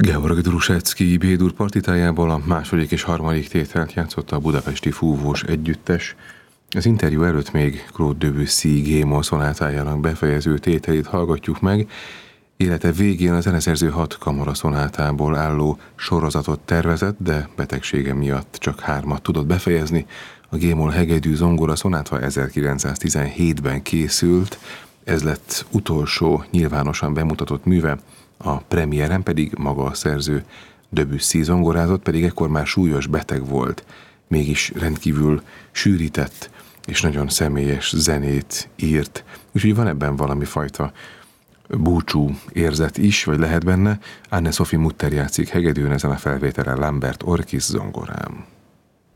Georg Drusecki B-dur partitájából a második és harmadik tételt játszotta a Budapesti Fúvós Együttes. Az interjú előtt még Claude Debussy G-moll szonátájának befejező tételét hallgatjuk meg. Élete végén a zeneszerző 6 kamaraszonátából álló sorozatot tervezett, de betegsége miatt csak 3-at tudott befejezni. A G-moll hegedű zongora szonáta 1917-ben készült, ez lett utolsó nyilvánosan bemutatott műve, a premiéren pedig maga a szerző Debussy zongorázott, pedig ekkor már súlyos beteg volt, mégis rendkívül sűrített és nagyon személyes zenét írt. Úgyhogy van ebben valami fajta búcsú érzet is, vagy lehet benne. Anne-Sophie Mutter játszik hegedűn ezen a felvételen, Lambert Orkis zongorán.